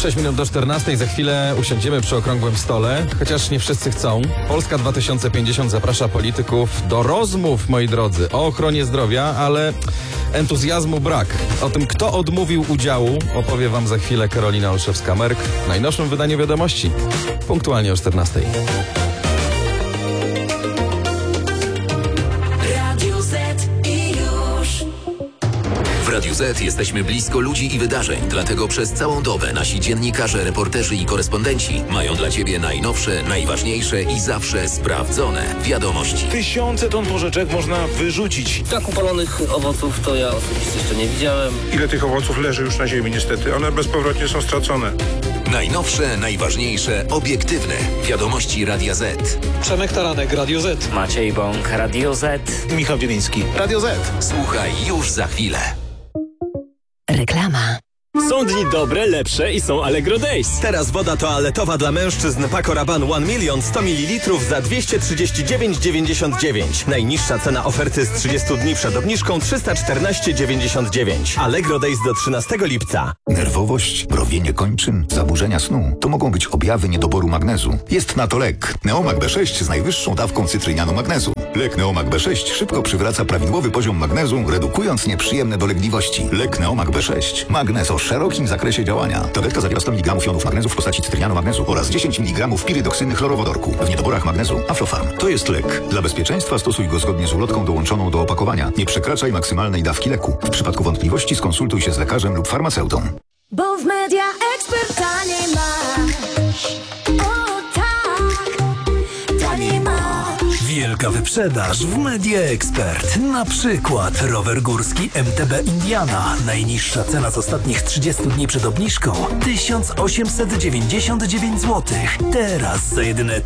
6 minut do 14. Za chwilę usiądziemy przy okrągłym stole, chociaż nie wszyscy chcą. Polska 2050 zaprasza polityków do rozmów, moi drodzy, o ochronie zdrowia, ale entuzjazmu brak. O tym, kto odmówił udziału, opowie wam za chwilę Karolina Olszewska-Merk w najnowszym wydaniu Wiadomości. Punktualnie o 14. W Radiu Z jesteśmy blisko ludzi i wydarzeń, dlatego przez całą dobę nasi dziennikarze, reporterzy i korespondenci mają dla Ciebie najnowsze, najważniejsze i zawsze sprawdzone wiadomości. Tysiące ton porzeczek można wyrzucić. Tak upalonych owoców to ja osobiście jeszcze nie widziałem. Ile tych owoców leży już na ziemi niestety? One bezpowrotnie są stracone. Najnowsze, najważniejsze, obiektywne wiadomości Radia Z. Przemek Taranek, Radio Z. Maciej Bąk, Radio Z. Michał Wieliński, Radio Z. Słuchaj już za chwilę. Reklama. Są dni dobre, lepsze i są Allegro Days. Teraz woda toaletowa dla mężczyzn Paco Rabanne 1 milion 100 ml za 239,99. Najniższa cena oferty z 30 dni przed obniżką 314,99. Allegro Days do 13 lipca. Nerwowość, mrowienie kończyn, zaburzenia snu to mogą być objawy niedoboru magnezu. Jest na to lek. Neomag B6 z najwyższą dawką cytrynianu magnezu. Lek Neomag B6 szybko przywraca prawidłowy poziom magnezu, redukując nieprzyjemne dolegliwości. Lek Neomag B6. Magnez o szerokim zakresie działania. Tabletka zawiera 100 mg jonów magnezu w postaci cytrynianu magnezu oraz 10 mg pirydoksyny chlorowodorku. W niedoborach magnezu Aflofarm. To jest lek. Dla bezpieczeństwa stosuj go zgodnie z ulotką dołączoną do opakowania. Nie przekraczaj maksymalnej dawki leku. W przypadku wątpliwości skonsultuj się z lekarzem lub farmaceutą. Bo w Media Expert taniej masz. O tak, taniej masz. Wielka wyprzedaż w Media Expert. Na przykład rower górski MTB Indiana. Najniższa cena z ostatnich 30 dni przed obniżką 1899 zł. Teraz za jedyne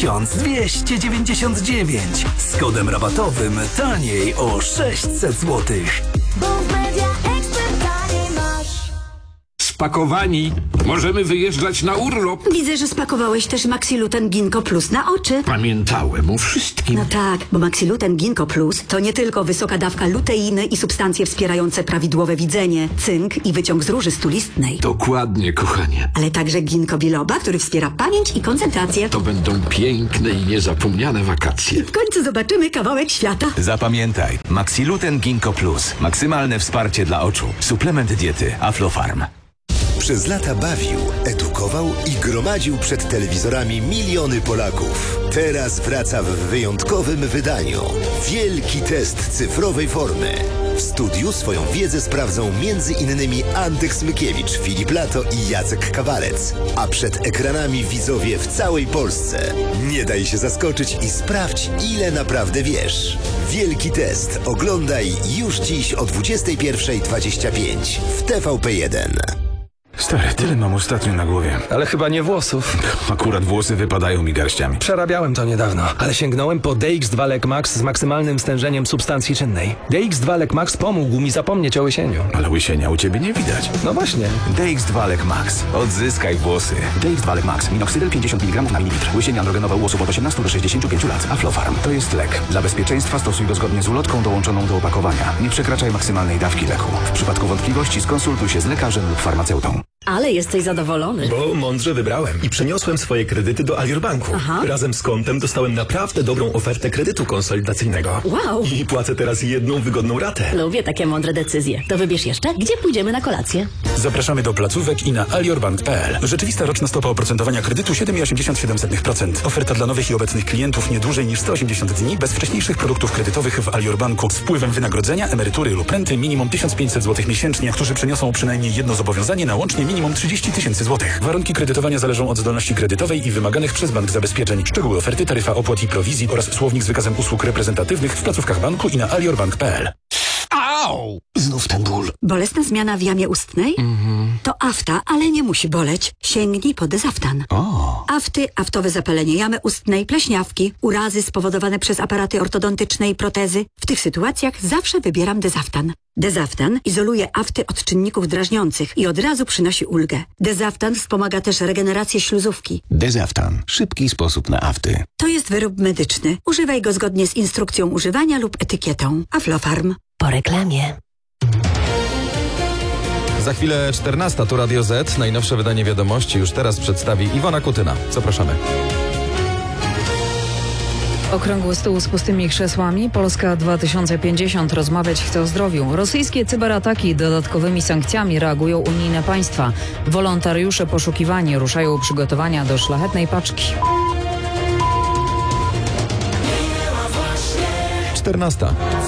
1299. Z kodem rabatowym taniej o 600 zł. Bo w Media Expert taniej masz. Spakowani. Możemy wyjeżdżać na urlop. Widzę, że spakowałeś też Maxiluten Ginkgo Plus na oczy. Pamiętałem o wszystkim. No tak, bo Maxiluten Ginkgo Plus to nie tylko wysoka dawka luteiny i substancje wspierające prawidłowe widzenie, cynk i wyciąg z róży stulistnej. Dokładnie, kochanie. Ale także ginkgo biloba, który wspiera pamięć i koncentrację. To będą piękne i niezapomniane wakacje. W końcu zobaczymy kawałek świata. Zapamiętaj, Maxiluten Ginkgo Plus. Maksymalne wsparcie dla oczu. Suplement diety Aflofarm. Przez lata bawił, edukował i gromadził przed telewizorami miliony Polaków. Teraz wraca w wyjątkowym wydaniu. Wielki test cyfrowej formy. W studiu swoją wiedzę sprawdzą m.in. Antek Smykiewicz, Filip Lato i Jacek Kawalec. A przed ekranami widzowie w całej Polsce. Nie daj się zaskoczyć i sprawdź, ile naprawdę wiesz. Wielki test oglądaj już dziś o 21:25 w TVP1. Stary, tyle mam ostatnio na głowie. Ale chyba nie włosów. Akurat włosy wypadają mi garściami. Przerabiałem to niedawno, ale sięgnąłem po DX2 Lek Max z maksymalnym stężeniem substancji czynnej. DX2 Lek Max pomógł mi zapomnieć o łysieniu. Ale łysienia u ciebie nie widać. No właśnie. DX2 Lek Max. Odzyskaj włosy. DX2 Lek Max. Minoxydil 50 mg na mililitr. Łysienie androgenowe u osób od 18 do 65 lat. Aflofarm. To jest lek. Dla bezpieczeństwa stosuj go zgodnie z ulotką dołączoną do opakowania. Nie przekraczaj maksymalnej dawki leku. W przypadku wątpliwości skonsultuj się z lekarzem lub farmaceutą. Ale jesteś zadowolony. Bo mądrze wybrałem i przeniosłem swoje kredyty do Alior Banku. Aha. Razem z kontem dostałem naprawdę dobrą ofertę kredytu konsolidacyjnego. Wow. I płacę teraz jedną wygodną ratę. Lubię takie mądre decyzje. To wybierz jeszcze, gdzie pójdziemy na kolację. Zapraszamy do placówek i na aliorbank.pl. Rzeczywista roczna stopa oprocentowania kredytu 7,87%. Oferta dla nowych i obecnych klientów nie dłużej niż 180 dni bez wcześniejszych produktów kredytowych w Alior Banku z wpływem wynagrodzenia, emerytury lub renty minimum 1500 zł miesięcznie, którzy przeniosą przynajmniej jedno zobowiązanie na łącznie minimum 30 tysięcy złotych. Warunki kredytowania zależą od zdolności kredytowej i wymaganych przez bank zabezpieczeń. Szczegóły oferty, taryfa opłat i prowizji oraz słownik z wykazem usług reprezentatywnych w placówkach banku i na aliorbank.pl. Au! Znów ten ból. Bolesna zmiana w jamie ustnej? To afta, ale nie musi boleć. Sięgnij po Dezaftan. Afty, aftowe zapalenie jamy ustnej, pleśniawki, urazy spowodowane przez aparaty ortodontyczne i protezy. W tych sytuacjach zawsze wybieram Dezaftan. Dezaftan izoluje afty od czynników drażniących i od razu przynosi ulgę. Dezaftan wspomaga też regenerację śluzówki. Dezaftan. Szybki sposób na afty. To jest wyrób medyczny. Używaj go zgodnie z instrukcją używania lub etykietą. Aflofarm. Po reklamie. Za chwilę 14, tu Radio Z. Najnowsze wydanie wiadomości już teraz przedstawi Iwona Kutyna. Zapraszamy. Okrągły stół z pustymi krzesłami. Polska 2050 rozmawiać chce o zdrowiu. Rosyjskie cyberataki dodatkowymi sankcjami reagują unijne państwa. Wolontariusze poszukiwani ruszają przygotowania do szlachetnej paczki. 14.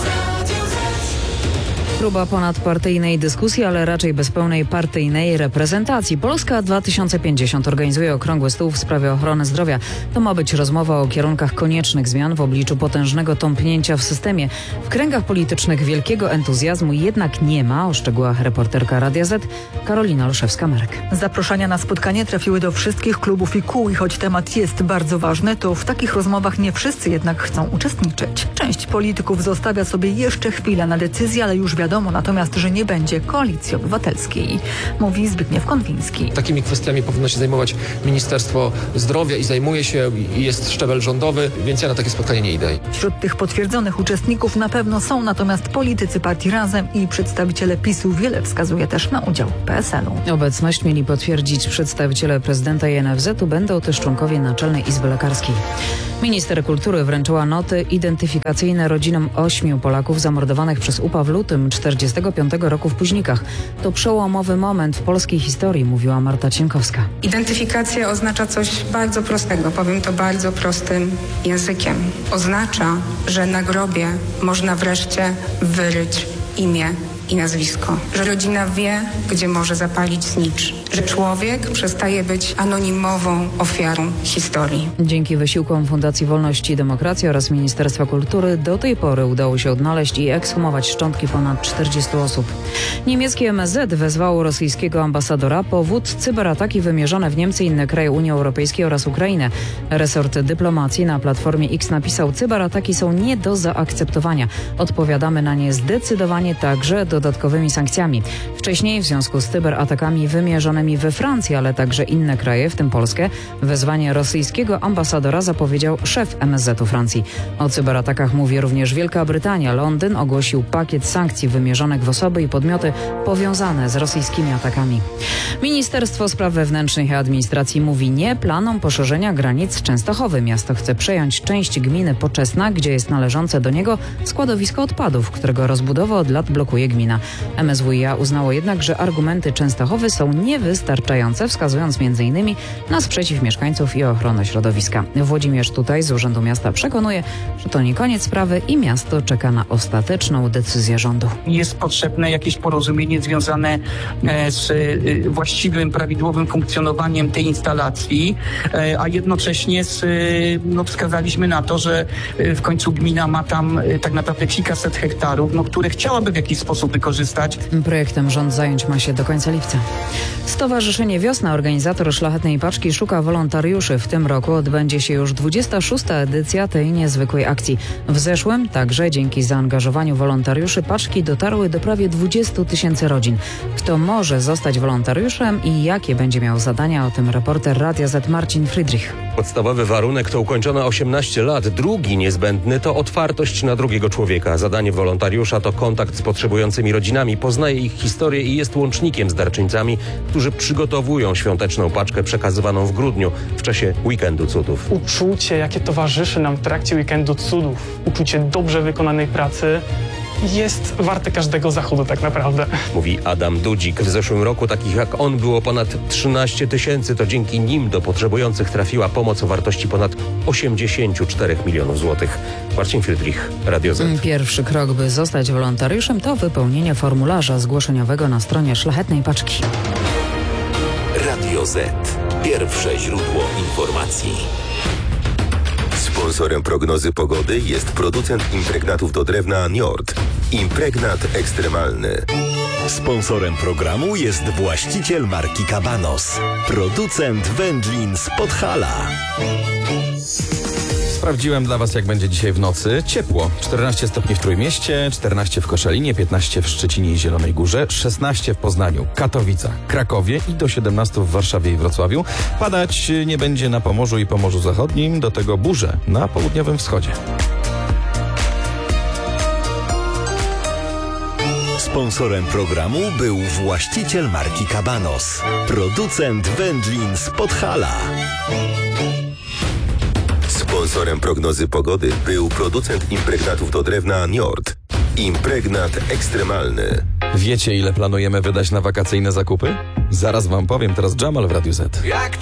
Próba ponadpartyjnej dyskusji, ale raczej bez pełnej partyjnej reprezentacji. Polska 2050 organizuje okrągły stół w sprawie ochrony zdrowia. To ma być rozmowa o kierunkach koniecznych zmian w obliczu potężnego tąpnięcia w systemie. W kręgach politycznych wielkiego entuzjazmu jednak nie ma. O szczegółach reporterka Radia Z Karolina Olszewska-Marek. Zaproszenia na spotkanie trafiły do wszystkich klubów i kół i choć temat jest bardzo ważny, to w takich rozmowach nie wszyscy jednak chcą uczestniczyć. Część polityków zostawia sobie jeszcze chwilę na decyzję, ale już wiadomo natomiast, że nie będzie Koalicji Obywatelskiej, mówi Zbigniew Konwiński. Takimi kwestiami powinno się zajmować Ministerstwo Zdrowia i zajmuje się, jest szczebel rządowy, więc ja na takie spotkanie nie idę. Wśród tych potwierdzonych uczestników na pewno są natomiast politycy partii Razem i przedstawiciele PiS-u. Wiele wskazuje też na udział PSL-u. Obecność mieli potwierdzić przedstawiciele prezydenta i NFZ-u, będą też członkowie Naczelnej Izby Lekarskiej. Minister kultury wręczyła noty identyfikacyjne rodzinom 8 Polaków zamordowanych przez UPA w lutym 1945 roku w Późnikach. To przełomowy moment w polskiej historii, mówiła Marta Cienkowska. Identyfikacja oznacza coś bardzo prostego, powiem to bardzo prostym językiem. Oznacza, że na grobie można wreszcie wyryć imię i nazwisko. Że rodzina wie, gdzie może zapalić znicz. Że człowiek przestaje być anonimową ofiarą historii. Dzięki wysiłkom Fundacji Wolność i Demokracja oraz Ministerstwa Kultury do tej pory udało się odnaleźć i ekshumować szczątki ponad 40 osób. Niemieckie MSZ wezwało rosyjskiego ambasadora. Powód: cyberataki wymierzone w Niemcy, inne kraje Unii Europejskiej oraz Ukrainę. Resort dyplomacji na Platformie X napisał: cyberataki są nie do zaakceptowania. Odpowiadamy na nie zdecydowanie także dodatkowymi sankcjami. Wcześniej w związku z cyberatakami wymierzonymi we Francji, ale także inne kraje, w tym Polskę, wezwanie rosyjskiego ambasadora zapowiedział szef MSZ-u Francji. O cyberatakach mówi również Wielka Brytania. Londyn ogłosił pakiet sankcji wymierzonych w osoby i podmioty powiązane z rosyjskimi atakami. Ministerstwo Spraw Wewnętrznych i Administracji mówi nie planom poszerzenia granic Częstochowy. Miasto chce przejąć część gminy Poczesna, gdzie jest należące do niego składowisko odpadów, którego rozbudowę od lat blokuje gmina. MSWiA uznało jednak, że argumenty Częstochowy są niewystarczające, wskazując m.in. na sprzeciw mieszkańców i ochronę środowiska. Włodzimierz Tutaj z Urzędu Miasta przekonuje, że to nie koniec sprawy i miasto czeka na ostateczną decyzję rządu. Jest potrzebne jakieś porozumienie związane z właściwym, prawidłowym funkcjonowaniem tej instalacji, a jednocześnie wskazaliśmy na to, że w końcu gmina ma tam tak naprawdę kilkaset hektarów, które chciałaby w jakiś sposób wykorzystać. Projektem rząd zająć ma się do końca lipca. Stowarzyszenie Wiosna, organizator Szlachetnej Paczki, szuka wolontariuszy. W tym roku odbędzie się już 26. edycja tej niezwykłej akcji. W zeszłym także dzięki zaangażowaniu wolontariuszy paczki dotarły do prawie 20 000 rodzin. Kto może zostać wolontariuszem i jakie będzie miał zadania, o tym reporter Radia Z Marcin Friedrich. Podstawowy warunek to ukończone 18 lat. Drugi niezbędny to otwartość na drugiego człowieka. Zadanie wolontariusza to kontakt z potrzebującymi rodzinami, poznaje ich historię i jest łącznikiem z darczyńcami, którzy przygotowują świąteczną paczkę przekazywaną w grudniu w czasie Weekendu Cudów. Uczucie, jakie towarzyszy nam w trakcie Weekendu Cudów, uczucie dobrze wykonanej pracy, jest warte każdego zachodu tak naprawdę. Mówi Adam Dudzik. W zeszłym roku takich jak on było ponad 13 000. To dzięki nim do potrzebujących trafiła pomoc o wartości ponad 84 milionów złotych. Marcin Friedrich, Radio Z. Pierwszy krok, by zostać wolontariuszem, to wypełnienie formularza zgłoszeniowego na stronie Szlachetnej Paczki. Radio Z. Pierwsze źródło informacji. Sponsorem prognozy pogody jest producent impregnatów do drewna Njord. Impregnat ekstremalny. Sponsorem programu jest właściciel marki Cabanos. Producent wędlin z Podhala. Sprawdziłem dla Was, jak będzie dzisiaj w nocy. Ciepło. 14 stopni w Trójmieście, 14 w Koszalinie, 15 w Szczecinie i Zielonej Górze, 16 w Poznaniu, Katowicach, Krakowie i do 17 w Warszawie i Wrocławiu. Padać nie będzie na Pomorzu i Pomorzu Zachodnim, do tego burze na południowym wschodzie. Sponsorem programu był właściciel marki Cabanos, producent wędlin z Podhala. Sponsorem prognozy pogody był producent impregnatów do drewna Njord. Impregnat ekstremalny. Wiecie, ile planujemy wydać na wakacyjne zakupy? Zaraz wam powiem, teraz Jamal w Radiu Z. Jak